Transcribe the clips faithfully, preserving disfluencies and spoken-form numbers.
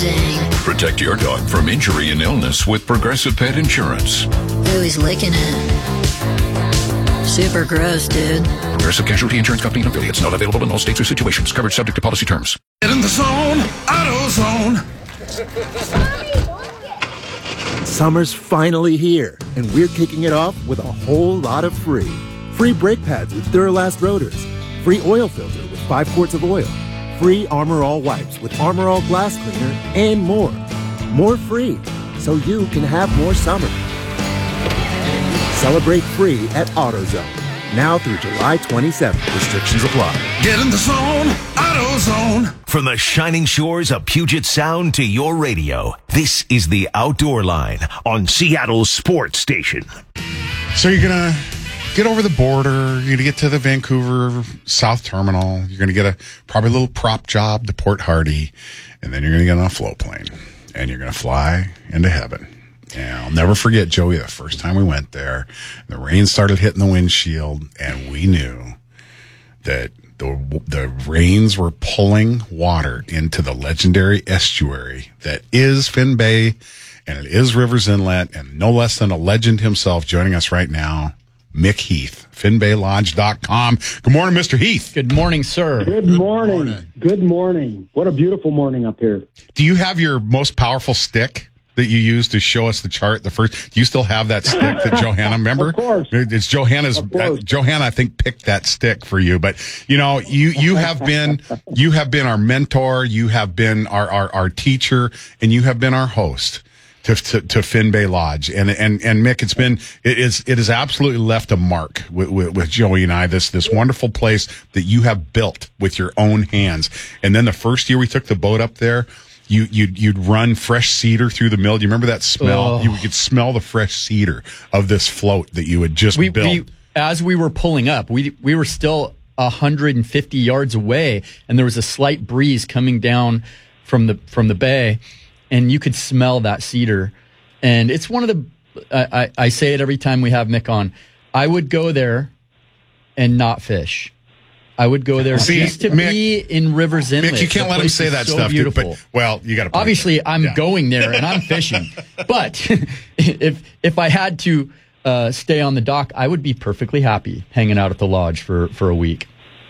amazing. Protect your dog from injury and illness with Progressive Pet Insurance. Ooh, he's licking it. Super gross, dude. Progressive Casualty Insurance Company and affiliates. Not available in all states or situations. Coverage subject to policy terms. Get in the zone. AutoZone. Summer's finally here, and we're kicking it off with a whole lot of free. Free brake pads with Duralast rotors. Free oil filter with five quarts of oil. Free Armor All wipes with Armor All glass cleaner, and more. More free, so you can have more summer. Celebrate free at AutoZone. Now through July twenty-seventh. Restrictions apply. Get in the zone. AutoZone. From the shining shores of Puget Sound to your radio, this is the Outdoor Line on Seattle's Sports Station. So you're going to get over the border. You're going to get to the Vancouver South Terminal. You're going to get a probably a little prop job to Port Hardy. And then you're going to get on a float plane. And you're going to fly into heaven. And I'll never forget, Joey, the first time we went there, the rain started hitting the windshield, and we knew that the the rains were pulling water into the legendary estuary that is Finn Bay, and it is Rivers Inlet, and no less than a legend himself joining us right now, Mick Heath, Finn Bay Lodge dot com. Good morning, Mister Heath. Good morning, sir. Good morning. Good morning. Good morning. What a beautiful morning up here. Do you have your most powerful stick that you used to show us the chart? The first, do you still have that stick that Johanna, remember? Of course. It's Johanna's, uh, Johanna, I think, picked that stick for you. But, you know, you, you have been, you have been our mentor, you have been our, our, our teacher, and you have been our host to, to, to Finn Bay Lodge. And, and, and Mick, it's been, it is, it has absolutely left a mark with, with, with Joey and I, this, this wonderful place that you have built with your own hands. And then the first year we took the boat up there, You, you'd, you'd run fresh cedar through the mill. Do you remember that smell? Oh. You could smell the fresh cedar of this float that you had just we, built. we, as we were pulling up, we we were still one hundred fifty yards away, and there was a slight breeze coming down from the from the bay, and you could smell that cedar. And it's one of the, I, I, I say it every time we have Mick on, I would go there and not fish. I would go there See, just to Mick, be in Rivers Inlet. Mick, you can't The let him place say is that so stuff. Dude, beautiful. but, well, you got to. Obviously, I'm yeah. going there and I'm fishing. But if if I had to uh, stay on the dock, I would be perfectly happy hanging out at the lodge for, for a week.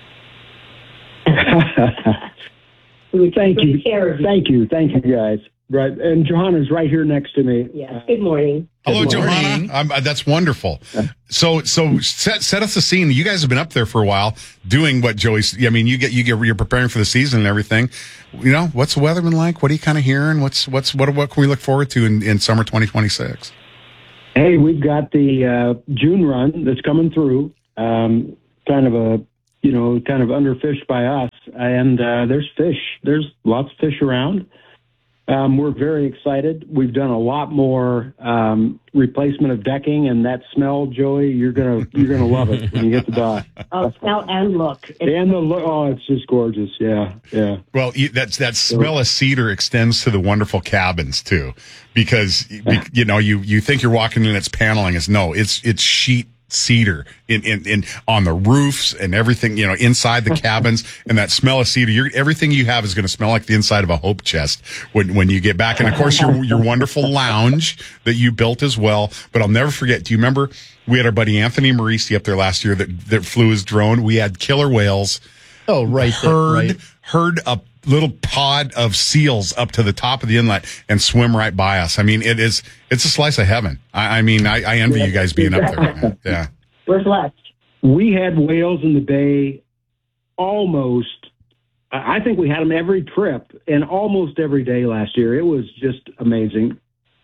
Thank you. Thank you. Thank you, guys. Right. And Johanna's right here next to me. Yes. Good morning. Hello, Good morning. Johanna. Um, uh, that's wonderful. So, so set set us the scene. You guys have been up there for a while, doing what Joey's. I mean, you get you get you're preparing for the season and everything. You know, what's the weather been like? What are you kind of hearing? What's what's what what can we look forward to in, in summer twenty twenty-six? Hey, we've got the uh, June run that's coming through. Um, kind of a you know kind of underfished by us, and uh, there's fish. There's lots of fish around. Um, we're very excited. We've done a lot more um, replacement of decking, and that smell, Joey, you're gonna you're gonna love it when you get the dock. Oh, smell and look. It's and the look, oh, it's just gorgeous. Yeah, yeah. Well, you, that's that smell of cedar extends to the wonderful cabins too, because you know you you think you're walking in its paneling. It's no, it's it's sheet cedar in, in, in on the roofs and everything, you know, inside the cabins, and that smell of cedar, you're, everything you have is going to smell like the inside of a hope chest when, when you get back. And of course, your, your wonderful lounge that you built as well. But I'll never forget. Do you remember we had our buddy Anthony Marisi up there last year that, that flew his drone? We had killer whales. Oh, right. Heard, there, right. heard a little pod of seals up to the top of the inlet and swim right by us. I mean, it is, it's a slice of heaven. I, I mean, I, I envy you guys being up there right now. Yeah. We're blessed. We had whales in the bay almost, I think we had them every trip and almost every day last year. It was just amazing.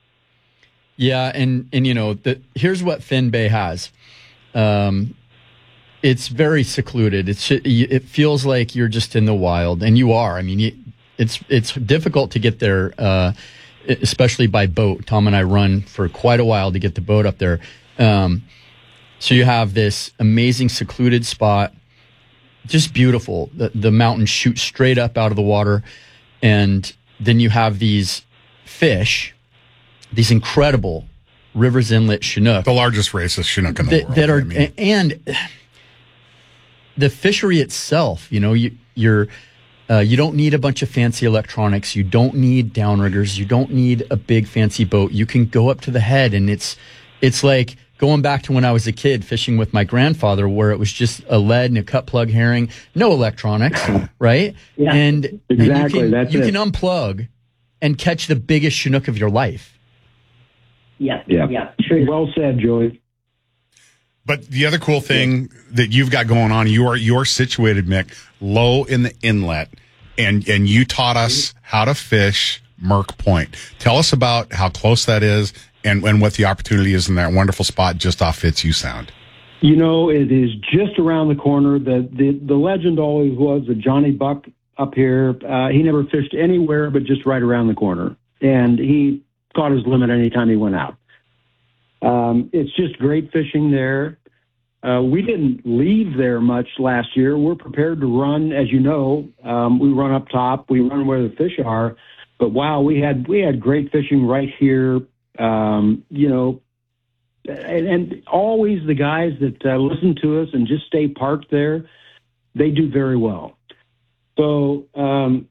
Yeah, and, and you know, the, here's what Finn Bay has. Um, it's very secluded. It's it feels like you're just in the wild, and you are. I mean, you, it's it's difficult to get there, uh, especially by boat. Tom and I run for quite a while to get the boat up there. Um, so you have this amazing secluded spot, just beautiful. The, the mountains shoot straight up out of the water, and then you have these fish, these incredible Rivers Inlet Chinook, the largest race of Chinook in the that, world. that are I mean. and the fishery itself. You know, you, you're Uh, you don't need a bunch of fancy electronics. You don't need downriggers. You don't need a big fancy boat. You can go up to the head, and it's it's like going back to when I was a kid fishing with my grandfather, where it was just a lead and a cut plug herring, no electronics, right? Yeah, and, exactly. And you can, That's you it. can unplug and catch the biggest Chinook of your life. Yeah. Yeah. Yeah. True. Well said, Joey. But the other cool thing that you've got going on, you are you're situated, Mick, low in the inlet, and and you taught us how to fish Merc Point. Tell us about how close that is, and and what the opportunity is in that wonderful spot just off Fitzhugh Sound. You know, it is just around the corner. The the, the legend always was that Johnny Buck up here, uh, he never fished anywhere but just right around the corner, and he caught his limit anytime he went out. Um, it's just great fishing there. Uh, we didn't leave there much last year. We're prepared to run, as you know. Um, we run up top. We run where the fish are. But wow, we had we had great fishing right here. Um, you know, and, and always the guys that uh, listen to us and just stay parked there, they do very well. So, um,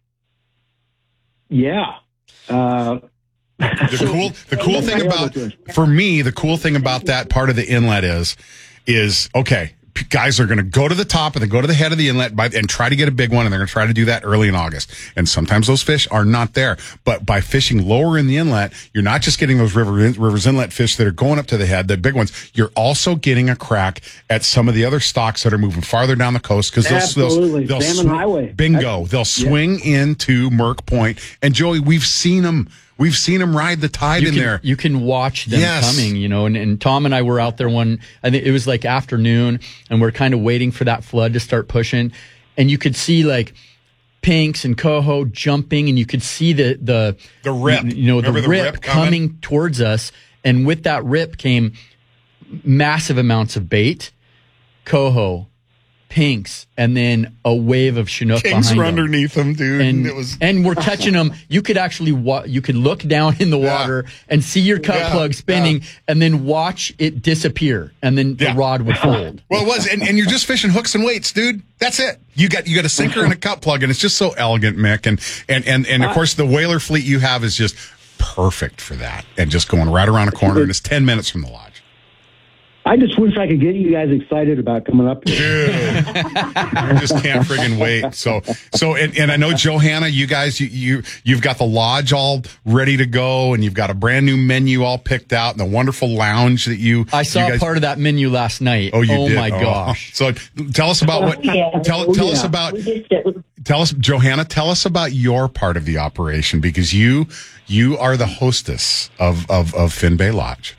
yeah. Uh, The cool, the cool thing about, for me, the cool thing about that part of the inlet is, is okay. Guys are going to go to the top and then go to the head of the inlet by, and try to get a big one, and they're going to try to do that early in August. And sometimes those fish are not there. But by fishing lower in the inlet, you're not just getting those river rivers inlet fish that are going up to the head, the big ones. You're also getting a crack at some of the other stocks that are moving farther down the coast because they'll, Absolutely. they'll, they'll Salmon sw- Highway. bingo. They'll swing yeah. into Merc Point. And Joey, we've seen them. We've seen them ride the tide you in can, there. You can watch them yes. coming, you know, and, and Tom and I were out there one, I think it was like afternoon, and we're kind of waiting for that flood to start pushing. And you could see like pinks and coho jumping, and you could see the, the, the rip, you know, the, the rip, rip coming? coming towards us. And with that rip came massive amounts of bait, coho, pinks, and then a wave of Chinook Kings behind were them. underneath them, dude. And, it was, and we're catching them. You could actually wa- you could look down in the water yeah. and see your cut yeah, plug spinning, yeah. and then watch it disappear, and then yeah. the rod would fold. Well, it was, and, and you're just fishing hooks and weights, dude. That's it. You got you got a sinker and a cut plug, and it's just so elegant, Mick. And and and and of course, the whaler fleet you have is just perfect for that, and just going right around a corner, and it's ten minutes from the lodge. I just wish I could get you guys excited about coming up here. Dude, I just can't friggin' wait. So, so, and, and I know Johanna, you guys, you, you, you've got the lodge all ready to go, and you've got a brand new menu all picked out, and the wonderful lounge that you. I saw you guys, part of that menu last night. Oh, you oh did? my Oh. gosh! So, tell us about what. Oh, yeah. Tell Oh, tell yeah. us about. We just, it was, Tell us, Johanna. Tell us about your part of the operation, because you you are the hostess of of of Fin Bay Lodge.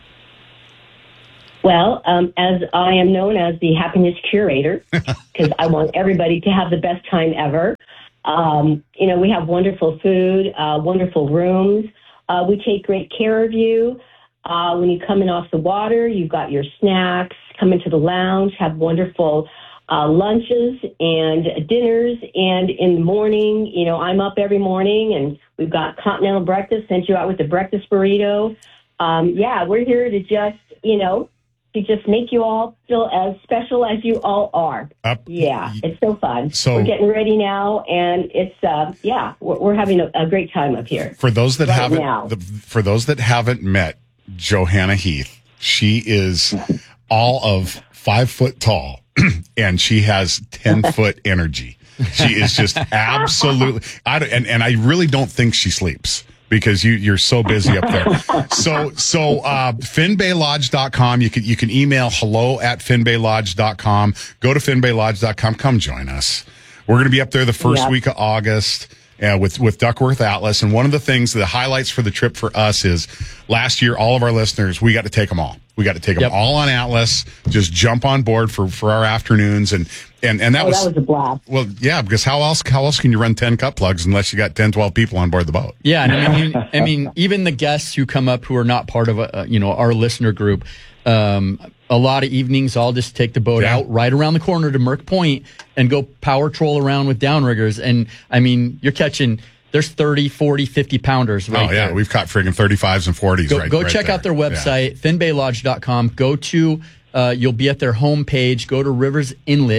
well, um, as I am known as the happiness curator, because I want everybody to have the best time ever. Um, you know, we have wonderful food, uh, wonderful rooms. Uh, we take great care of you. Uh, when you come in off the water, you've got your snacks. Come into the lounge, have wonderful uh, lunches and dinners. And in the morning, you know, I'm up every morning, and we've got continental breakfast. Sent you out with the breakfast burrito. Um, yeah, we're here to just, you know, to just make you all feel as special as you all are. Up, Yeah, it's so fun. So- we're getting ready now, and it's uh, yeah, we're, we're having a, a great time up here. For those that Right haven't, now. the, for those that haven't met Johanna Heath, she is all of five foot tall, and she has ten foot energy. She is just absolutely. I don't, and and I really don't think she sleeps, because you, you're so busy up there. So, so, uh, fin bay lodge dot com. You can, you can email hello at fin bay lodge dot com. Go to fin bay lodge dot com. Come join us. We're going to be up there the first Yep. week of August. Uh, with, with Duckworth Atlas. And one of the things, the highlights for the trip for us is last year, all of our listeners, we got to take them all. We got to take them Yep. all on Atlas, just jump on board for, for our afternoons. And, and, and that Oh, was, that was a blast. well, yeah, because how else, how else can you run ten cut plugs unless you got ten, twelve people on board the boat? Yeah, and I mean, I mean, even the guests who come up who are not part of a, you know, our listener group, um, a lot of evenings I'll just take the boat Yeah. out right around the corner to Merc Point and go power troll around with downriggers. And I mean, you're catching, there's thirty, forty, fifty pounders right Oh, yeah, there. we've caught friggin' thirty-fives and forties Go, right go right check there. out their Yeah. website, fin bay lodge dot com. Go to, uh, you'll be at their homepage. Go to Rivers Inlet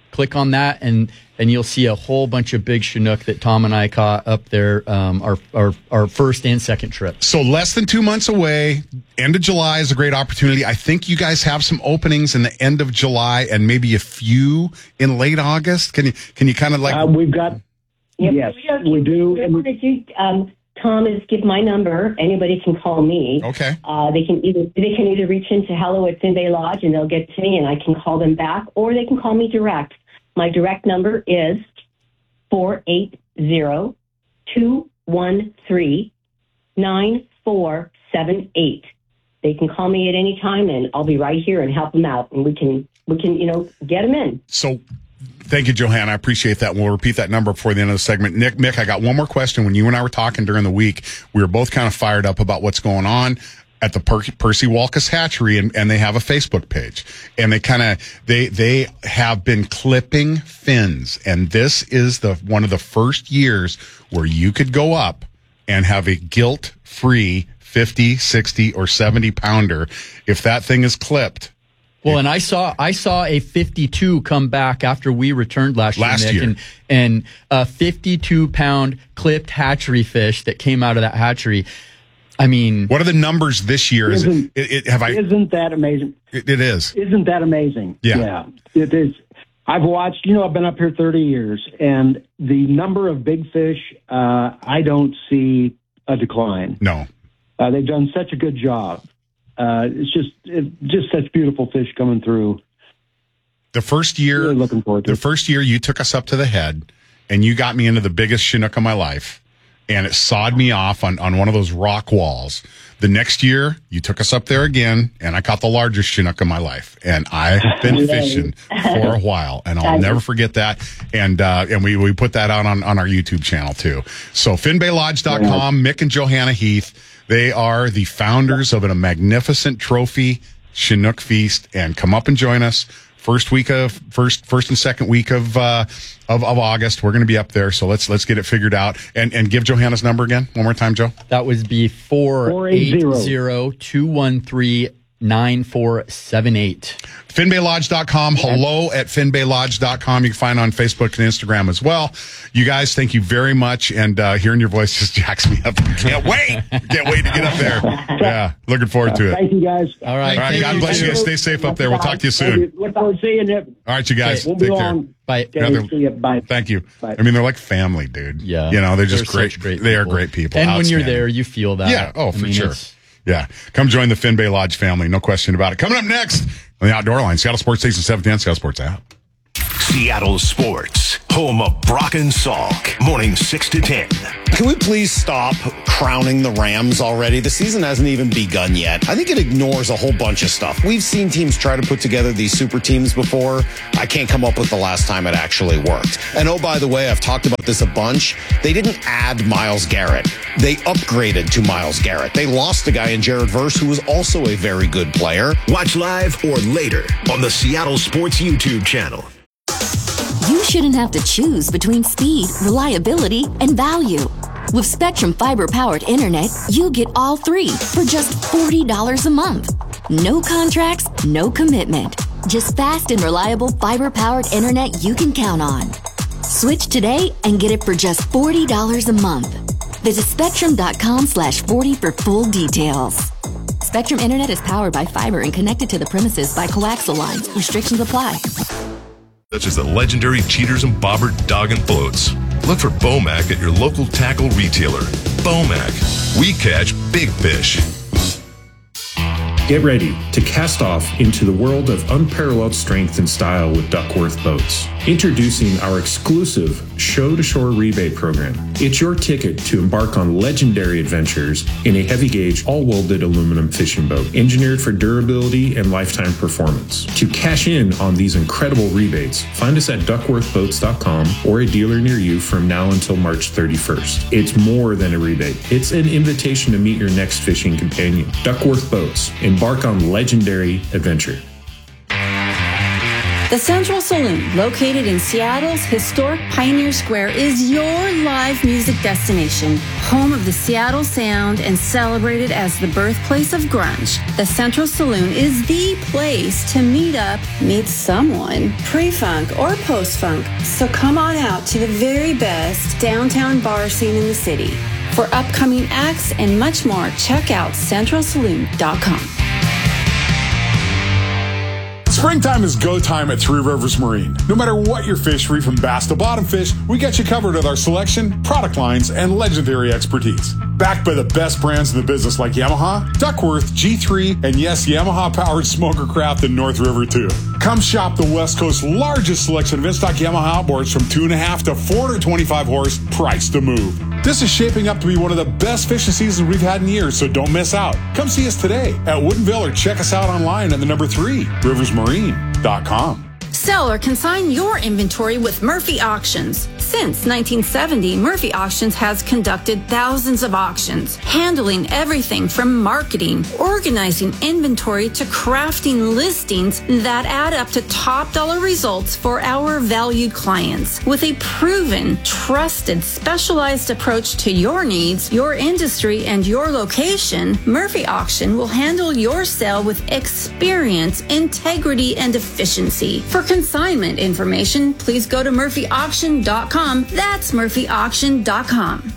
click on that, and and you'll see a whole bunch of big Chinook that Tom and I caught up there, um, our, our, our first and second trip. So less than two months away. End of July is a great opportunity. I think you guys have some openings in the end of July and maybe a few in late August. Can you can you kind of like? Uh, we've got. Yep. Yes, we do. What I want to do, um, Tom, is give my number. Anybody can call me. Okay. Uh, they can either they can either reach into hello at Fin Bay Lodge and they'll get to me and I can call them back, or they can call me direct. My direct number is four eight zero, two one three, nine four seven eight. They can call me at any time and I'll be right here and help them out, and we can we can you know get them in. So. Thank you, Johanna. I appreciate that. We'll repeat that number before the end of the segment. Nick, Mick, I got one more question. When you and I were talking during the week, we were both kind of fired up about what's going on at the per- Percy Walkus Hatchery, and, and they have a Facebook page. And they kind of, they, they have been clipping fins. And this is the, one of the first years where you could go up and have a guilt-free fifty, sixty, or seventy pounder. If that thing is clipped, well, and I saw I saw a fifty-two come back after we returned last year, Last Nick, year. and and a fifty-two pound clipped hatchery fish that came out of that hatchery. I mean, what are the numbers this year? Is it, it, it have I? Isn't that amazing? It, it is. Isn't that amazing? Yeah. Yeah, it is. I've watched, you know, I've been up here thirty years, and the number of big fish, uh, I don't see a decline. No. Uh, they've done such a good job. Uh, it's just it, just such beautiful fish coming through. The first year, Really looking forward to the it. first year you took us up to the head, and you got me into the biggest Chinook of my life, and it sawed me off on, on one of those rock walls. The next year, you took us up there again, and I caught the largest Chinook of my life. And I've been fishing for a while, and I'll never forget that. And uh, and we, we put that out on, on our YouTube channel, too. So fin bay lodge dot com, Mick and Johanna Heath, they are the founders of a magnificent trophy Chinook feast, and come up and join us. First week of first first and second week of uh, of, of August, we're going to be up there. So let's let's get it figured out, and and give Johanna's number again one more time, Joe. that was be four eight zero, two one three, nine four seven eight. fin bay lodge dot com. Hello at fin bay lodge dot com. You can find on Facebook and Instagram as well. You guys, thank you very much. And uh, hearing your voice just jacks me up. Can't wait. Can't wait to get up there. Yeah, looking forward to it. Thank you, guys. All right. All right, Thank God you, bless you too. guys. Stay safe up there. We'll talk to you soon. Look forward to seeing you. All right, you guys. Won't be Take care. long. Bye. Okay, Yeah, they're- see you. Bye. Thank you. Bye. I mean, they're like family, dude. Yeah. You know, they're just They're great. such great They are people. great people. And when you're Outstanding. there, you feel that. Yeah. Oh, I for mean, sure. it's- Yeah. Come join the Fin Bay Lodge family. No question about it. Coming up next on the Outdoor Line, Seattle Sports Station seven ten, Seattle Sports app. Seattle Sports, home of Brock and Salk, morning six to ten. Can we please stop crowning the Rams already? The season hasn't even begun yet. I think it ignores a whole bunch of stuff. We've seen teams try to put together these super teams before. I can't come up with the last time it actually worked. And oh, by the way, I've talked about this a bunch. They didn't add Myles Garrett. They upgraded to Myles Garrett. They lost a guy in Jared Verse who was also a very good player. Watch live or later on the Seattle Sports YouTube channel. You shouldn't have to choose between speed, reliability, and value. With Spectrum Fiber-powered internet, you get all three for just forty dollars a month. No contracts, no commitment. Just fast and reliable fiber-powered internet you can count on. Switch today and get it for just forty dollars a month. Visit spectrum.com slash 40 for full details. Spectrum Internet is powered by fiber and connected to the premises by coaxial lines. Restrictions apply. Such as the legendary Cheaters and Bobber dog and floats. Look for Bomac at your local tackle retailer. Bomac. We catch big fish. Get ready to cast off into the world of unparalleled strength and style with Duckworth Boats. Introducing our exclusive Show-to-Shore rebate program. It's your ticket to embark on legendary adventures in a heavy-gauge, all-welded aluminum fishing boat, engineered for durability and lifetime performance. To cash in on these incredible rebates, find us at duckworth boats dot com or a dealer near you from now until March thirty-first. It's more than a rebate. It's an invitation to meet your next fishing companion. Duckworth Boats. Embark on legendary adventure. The Central Saloon, located in Seattle's historic Pioneer Square, is your live music destination, home of the Seattle sound and celebrated as the birthplace of grunge. The Central Saloon is the place to meet up, meet someone, pre-funk or post-funk. So come on out to the very best downtown bar scene in the city. For upcoming acts and much more, check out central saloon dot com. Springtime is go time at Three Rivers Marine. No matter what your fishery, from bass to bottom fish, we got you covered with our selection, product lines, and legendary expertise. Backed by the best brands in the business like Yamaha, Duckworth, G three, and yes, Yamaha-powered Smoker Craft in North River too. Come shop the West Coast's largest selection of in-stock Yamaha outboards from two and a half to four hundred twenty-five horse, priced to move. This is shaping up to be one of the best fishing seasons we've had in years, so don't miss out. Come see us today at Woodinville or check us out online at the number three, rivers marine dot com. Sell or consign your inventory with Murphy Auctions. Since nineteen seventy, Murphy Auctions has conducted thousands of auctions, handling everything from marketing, organizing inventory, to crafting listings that add up to top dollar results for our valued clients. With a proven, trusted, specialized approach to your needs, your industry, and your location, Murphy Auction will handle your sale with experience, integrity, and efficiency. For consignment information, please go to murphy auction dot com. That's murphy auction dot com.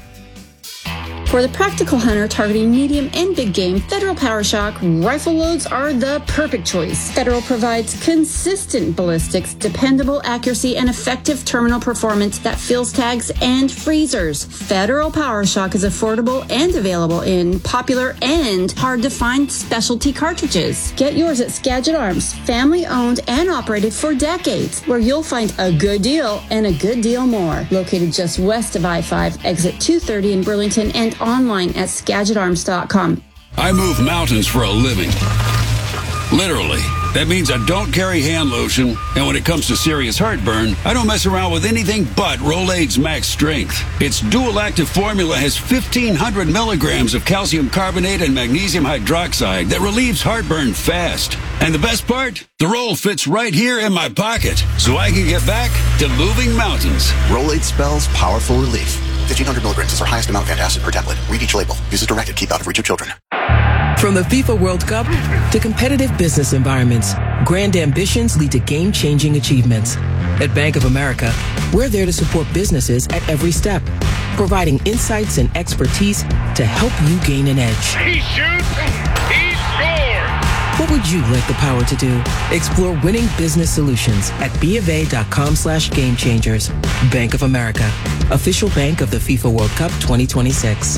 For the practical hunter targeting medium and big game, Federal PowerShock rifle loads are the perfect choice. Federal provides consistent ballistics, dependable accuracy, and effective terminal performance that fills tags and freezers. Federal PowerShock is affordable and available in popular and hard-to-find specialty cartridges. Get yours at Skagit Arms, family-owned and operated for decades, where you'll find a good deal and a good deal more. Located just west of I five, exit two thirty in Burlington, and online at skagit arms dot com. I move mountains for a living. Literally. That means I don't carry hand lotion, and when it comes to serious heartburn, I don't mess around with anything but Rolaids Max Strength. Its dual-active formula has fifteen hundred milligrams of calcium carbonate and magnesium hydroxide that relieves heartburn fast. And the best part? The roll fits right here in my pocket, so I can get back to moving mountains. Rolaids spells powerful relief. fifteen hundred milligrams is our highest amount of antacid per tablet. Read each label. Use as directed. Keep out of reach of children. From the FIFA World Cup to competitive business environments, grand ambitions lead to game-changing achievements. At Bank of America, we're there to support businesses at every step, providing insights and expertise to help you gain an edge. He shoots, he scores! What would you like the power to do? Explore winning business solutions at bofa.com slash game changers. Bank of America, official bank of the FIFA World Cup twenty twenty-six.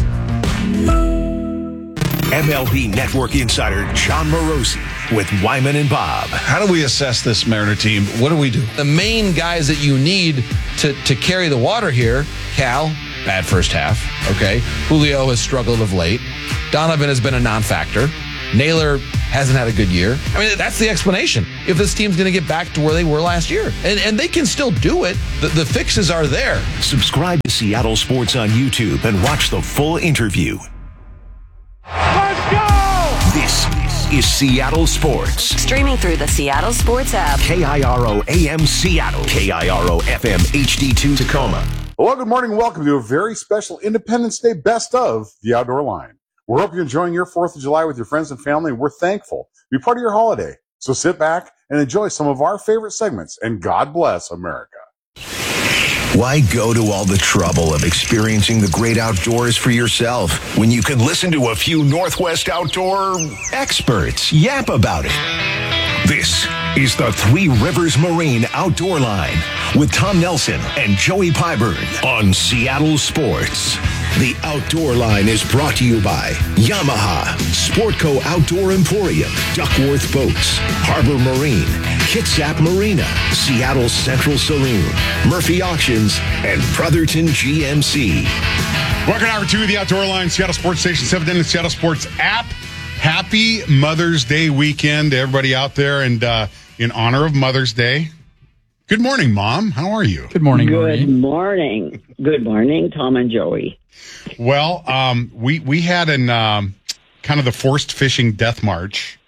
M L B Network insider John Morosi with Wyman and Bob. How do we assess this Mariner team? What do we do? The main guys that you need to, to carry the water here, Cal, bad first half, okay. Julio has struggled of late. Donovan has been a non-factor. Naylor hasn't had a good year. I mean, that's the explanation. If this team's going to get back to where they were last year. And and they can still do it. The, the fixes are there. Subscribe to Seattle Sports on YouTube and watch the full interview. Let's go! This is Seattle Sports. Streaming through the Seattle Sports app. K I R O A M Seattle. K I R O F M H D two Tacoma. Well, good morning and welcome to a very special Independence Day best of The Outdoor Line. We hope you're enjoying your fourth of July with your friends and family, and we're thankful to be part of your holiday. So sit back and enjoy some of our favorite segments, and God bless America. Why go to all the trouble of experiencing the great outdoors for yourself when you can listen to a few Northwest outdoor experts yap about it? This is the Three Rivers Marine Outdoor Line with Tom Nelson and Joey Pyburn on Seattle Sports. The Outdoor Line is brought to you by Yamaha, Sportco Outdoor Emporium, Duckworth Boats, Harbor Marine, Kitsap Marina, Seattle Central Saloon, Murphy Auctions, and Brotherton G M C. Welcome hour two of the Outdoor Line, Seattle Sports Station seven ten, and Seattle Sports app. Happy Mother's Day weekend to everybody out there, and uh, in honor of Mother's Day, good morning, Mom. How are you? Good morning, Good Marie. morning. Good morning, Tom and Joey. Well, um, we we had an um, kind of the forced fishing death march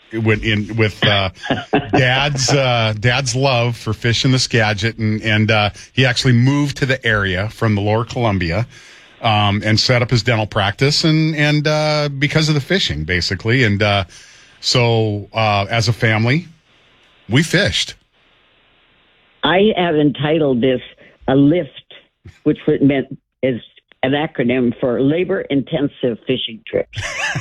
went in with uh, dad's uh, dad's love for fishing the Skagit, and and uh, he actually moved to the area from the Lower Columbia, um, and set up his dental practice, and and uh, because of the fishing, basically, and uh, so uh, as a family, we fished. I have entitled this a lift, which meant is an acronym for labor intensive fishing trips.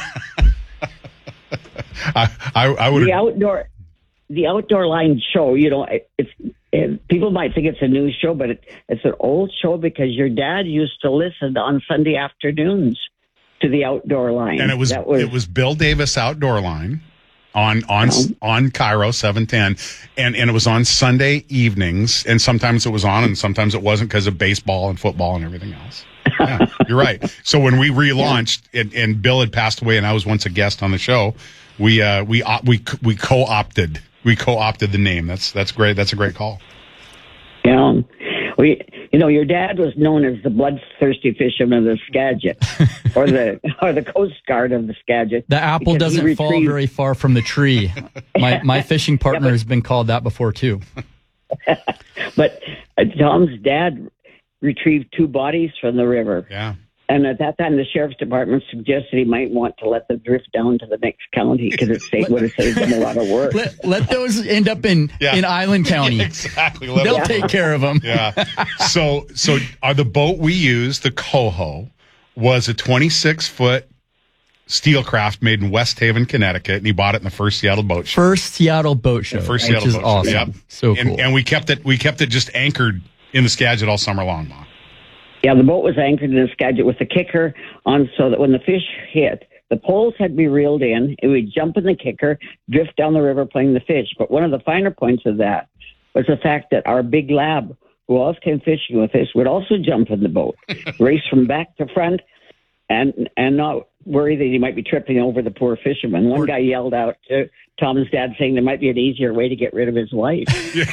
I, I, I would the outdoor, the outdoor line show. You know, it's it, people might think it's a new show, but it, it's an old show because your dad used to listen on Sunday afternoons to the outdoor line, and it was, that was it was Bill Davis Outdoor Line on on um, on Cairo seven ten, and and it was on Sunday evenings, and sometimes it was on, and sometimes it wasn't because of baseball and football and everything else. Yeah, you're right. So when we relaunched, yeah. and, and Bill had passed away, and I was once a guest on the show, we uh, we uh, we we co-opted we co-opted the name. That's that's great. That's a great call. Yeah, we you know your dad was known as the bloodthirsty fisherman of the Skagit, or the or the Coast Guard of the Skagit. The apple doesn't retrieved... fall very far from the tree. My my fishing partner yeah, but, has been called that before too. But uh, Tom's dad retrieved two bodies from the river. Yeah. And at that time, the sheriff's department suggested he might want to let them drift down to the next county because it would have saved them a lot of work. Let, let those end up in, yeah. in Island County. Exactly. Let They'll them. take care of them. Yeah. So, so uh, the boat we used, the Coho, was a twenty-six foot Steelcraft made in West Haven, Connecticut, and he bought it in the first Seattle boat show. First Seattle boat show. The first which Seattle is boat awesome. show. Yep. So cool. And, and we kept it. We kept it just anchored in the Skagit all summer long, Mom. Yeah, the boat was anchored in the Skagit with the kicker on so that when the fish hit, the poles had to be reeled in. It would jump in the kicker, drift down the river playing the fish. But one of the finer points of that was the fact that our big lab, who always came fishing with us, would also jump in the boat, race from back to front, and and not worry that he might be tripping over the poor fisherman. One guy yelled out to Tom's dad saying there might be an easier way to get rid of his wife.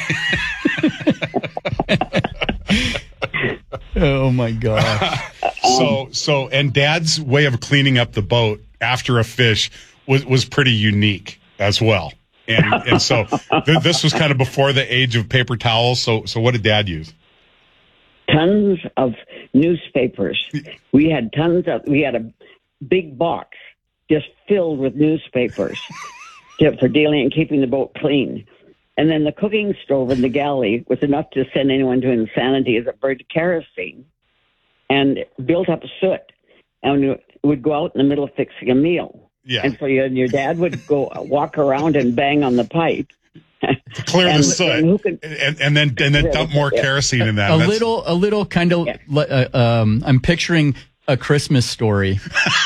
Oh my gosh. so so and Dad's way of cleaning up the boat after a fish was was pretty unique as well. And and so th- this was kind of before the age of paper towels. So so what did Dad use? Tons of newspapers. We had tons of we had a big box just filled with newspapers to, for dealing and keeping the boat clean. And then the cooking stove in the galley was enough to send anyone to insanity as it burned kerosene and built up soot and would go out in the middle of fixing a meal. Yeah. And so you and your dad would go walk around and bang on the pipe. To clear and, the soot. And, could, and, and then and then dump more kerosene in that. A That's, little, a little kind of, yeah. uh, um, I'm picturing A Christmas Story.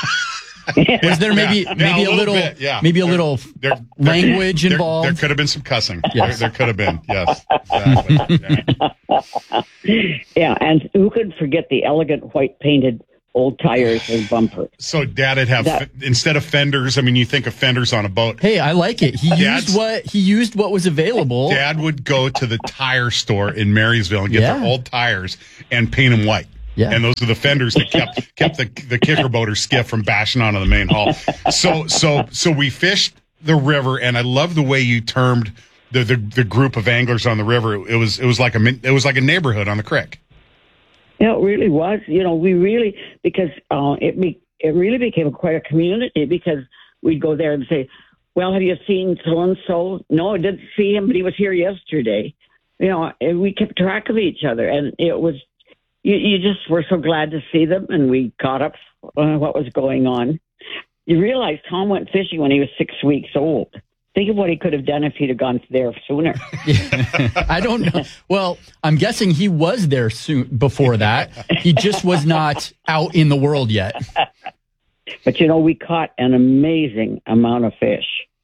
Was there maybe yeah, maybe yeah, a, a little, little yeah. maybe a there, little there, there, language there, involved? There, there could have been some cussing. Yes. There, there could have been. Yes. Exactly. Yeah. Yeah, and who could forget the elegant white painted old tires and bumpers? So Dad'd have that, instead of fenders. I mean, you think of fenders on a boat. Hey, I like it. He Dad's, used what he used what was available. Dad would go to the tire store in Marysville and get yeah. their old tires and paint them white. Yeah. And those are the fenders that kept kept the the kicker boat or skiff from bashing onto the main hull. So so so we fished the river, and I love the way you termed the, the the group of anglers on the river. It was it was like a it was like a neighborhood on the creek. Yeah, it really was. You know, we really because uh, it be, it really became quite a community because we'd go there and say, "Well, have you seen so and so?" "No, I didn't see him, but he was here yesterday." You know, and we kept track of each other, and it was. You, you just were so glad to see them, and we caught up on what was going on. You realize Tom went fishing when he was six weeks old. Think of what he could have done if he'd have gone there sooner. I don't know. Well, I'm guessing he was there soon before that. He just was not out in the world yet. But, you know, we caught an amazing amount of fish.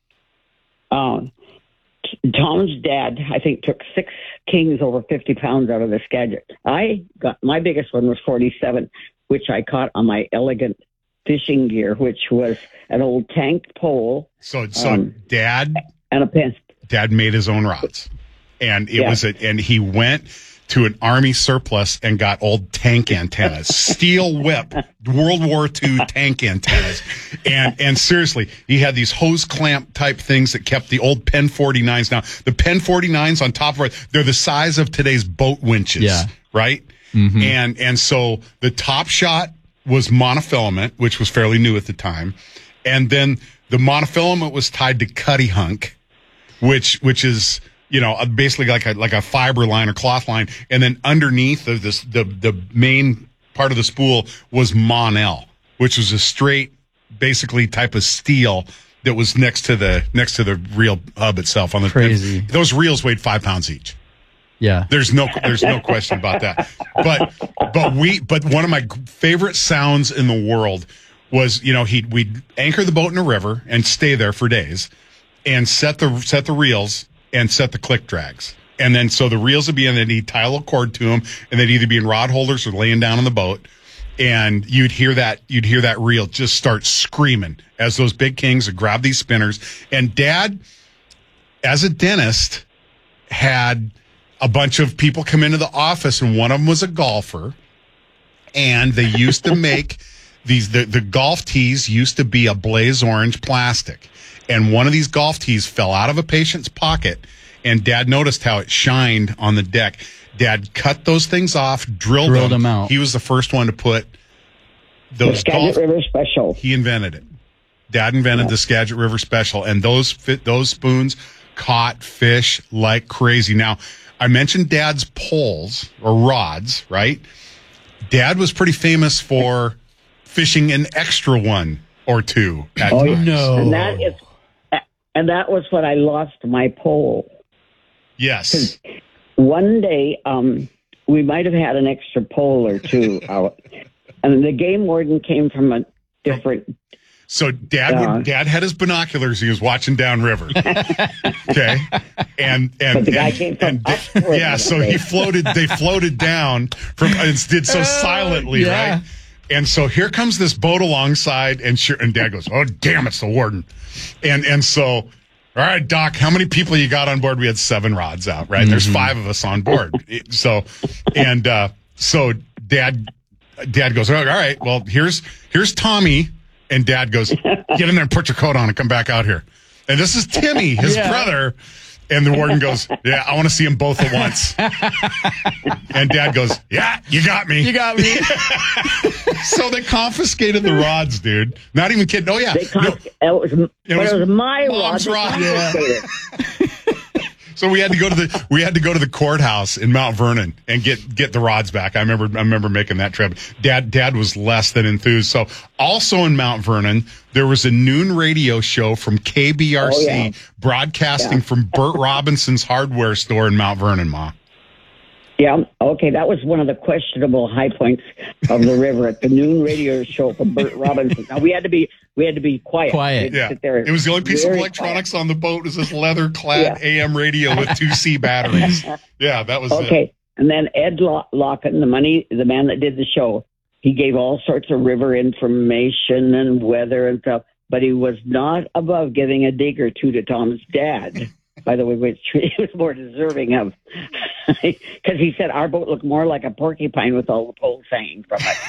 Um, Tom's dad, I think, took six kings over fifty pounds out of the Skagit. I got my biggest one was forty-seven, which I caught on my elegant fishing gear, which was an old tank pole. So, so um, Dad and a pen. Dad made his own rods, and it yeah. was a, and he went to an Army surplus and got old tank antennas, steel whip, World War Two tank antennas. And, and seriously, he had these hose clamp type things that kept the old Pen forty-nines. Now, the Pen forty-nines on top of it, they're the size of today's boat winches, yeah. right? Mm-hmm. And, and so the top shot was monofilament, which was fairly new at the time. And then the monofilament was tied to Cutty Hunk, which, which is, you know, basically like a, like a fiber line or cloth line. And then underneath of this, the, the main part of the spool was Monel, which was a straight, basically type of steel that was next to the, next to the reel hub itself on the Crazy. And those reels weighed five pounds each. Yeah. There's no, there's no question about that. But, but we, but one of my favorite sounds in the world was, you know, he'd, we'd anchor the boat in a river and stay there for days and set the, set the reels and set the click drags. And then, so the reels would be in, and he'd tie a little cord to them, and they'd either be in rod holders or laying down on the boat. And you'd hear that, you'd hear that reel just start screaming as those big kings would grab these spinners. And Dad, as a dentist, had a bunch of people come into the office, and one of them was a golfer. And they used to make these, the, the golf tees used to be a blaze orange plastic. And one of these golf tees fell out of a patient's pocket, and Dad noticed how it shined on the deck. Dad cut those things off, drilled, Drilled them. them out. He was the first one to put The those Skagit golf. River Special. He invented it. Dad invented Yeah. the Skagit River Special, and those fit, those spoons caught fish like crazy. Now, I mentioned Dad's poles or rods, right? Dad was pretty famous for fishing an extra one or two at Oh, times. no. And that is, and that was when I lost my pole. Yes. One day, um, we might have had an extra pole or two out, and the game warden came from a different. So Dad, Uh, would, Dad had his binoculars. He was watching downriver. Okay, and and, But the guy and- came from and- upstream, yeah. So he floated. They floated down from and did so silently, yeah. right? And so here comes this boat alongside, and sure, and Dad goes, "Oh damn, it's the warden," and and so. All right, Doc, how many people you got on board? We had seven rods out, right? Mm-hmm. There's five of us on board. So, and, uh, so dad, dad goes, all right, well, here's, here's Tommy. And Dad goes, get in there and put your coat on and come back out here. And this is Timmy, his Yeah. brother. And the warden goes, yeah, I want to see them both at once. And Dad goes, yeah, you got me. You got me. So they confiscated the rods, dude. Not even kidding. Oh, yeah. They con- No, it was, it but was it was my Mom's rod. rod. They Yeah. confiscated. So we had to go to the we had to go to the courthouse in Mount Vernon and get get the rods back. I remember I remember making that trip. Dad Dad was less than enthused. So also in Mount Vernon, there was a noon radio show from K B R C Oh, yeah. broadcasting Yeah. from Burt Robinson's hardware store in Mount Vernon, Ma. Yeah, okay, that was one of the questionable high points of the river at the noon radio show from Burt Robinson. Now we had to be we had to be quiet. Quiet. We had to Yeah. sit there It was the only piece of very electronics on the boat was this leather clad Yeah. A M radio with two C batteries. Yeah, that was quiet. it. Okay, and then Ed Lo- Locken, the money, the man that did the show, he gave all sorts of river information and weather and stuff, but he was not above giving a dig or two to Tom's dad. By the way, which he was more deserving of, because he said our boat looked more like a porcupine with all the poles hanging from it.